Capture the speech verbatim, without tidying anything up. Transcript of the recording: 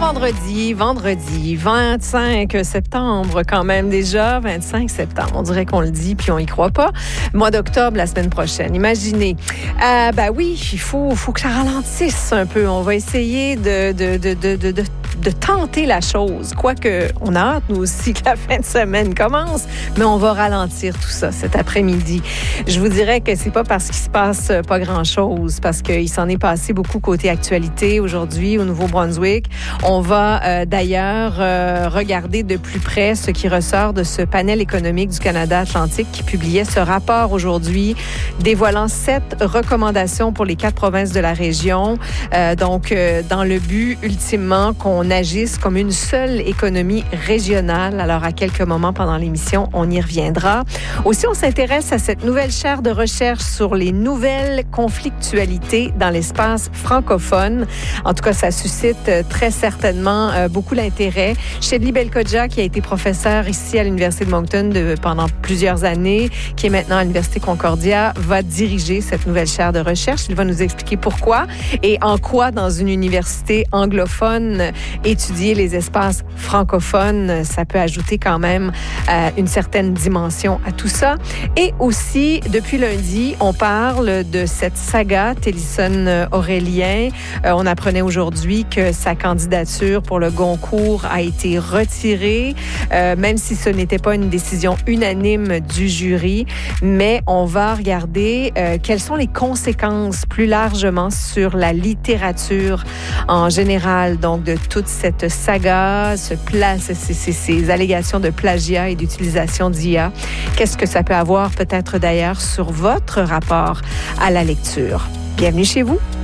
vendredi, vendredi, vingt-cinq septembre quand même déjà, vingt-cinq septembre. On dirait qu'on le dit puis on y croit pas. Mois d'octobre, la semaine prochaine. Imaginez. Euh, ben oui, il faut, faut que ça ralentisse un peu. On va essayer de, de, de, de, de, de, de tenter la chose. Quoique, on a hâte, nous aussi, que la fin de semaine commence, mais on va ralentir tout ça cet après-midi. Je vous dirais que c'est pas parce qu'il se passe pas grand-chose, parce qu'il s'en est passé beaucoup côté actualité aujourd'hui au Nouveau-Brunswick. On va euh, d'ailleurs euh, regarder de plus près ce qui ressort de ce panel économique du Canada Atlantique qui publiait ce rapport aujourd'hui dévoilant sept recommandations pour les quatre provinces de la région. Euh, donc, euh, dans le but, ultimement, qu'on agisse comme une seule économie régionale. Alors, à quelques moments pendant l'émission, on y reviendra. Aussi, on s'intéresse à cette nouvelle chaire de recherche sur les nouvelles conflictualités dans l'espace francophone. En tout cas, ça suscite très certainement euh, beaucoup d'intérêt. Shebly Belkodja, qui a été professeur ici à l'Université de Moncton de, pendant plusieurs années, qui est maintenant à l'Université Concordia, va diriger cette nouvelle chaire de recherche. Il va nous expliquer pourquoi et en quoi, dans une université anglophone, étudier les espaces francophones, ça peut ajouter quand même euh, une certaine dimension à tout ça. Et aussi, depuis lundi, on parle de cette saga Télisson-Aurélien. Euh, on apprenait aujourd'hui que sa candidature pour le Goncourt a été retirée, euh, même si ce n'était pas une décision unanime du jury. Mais on va regarder euh, quelles sont les conséquences plus largement sur la littérature en général, donc de toute cette saga, ce pla- ces, ces, ces allégations de plagiat et d'utilisation d'I A. Qu'est-ce que ça peut avoir peut-être d'ailleurs sur votre rapport à la lecture? Bienvenue chez vous.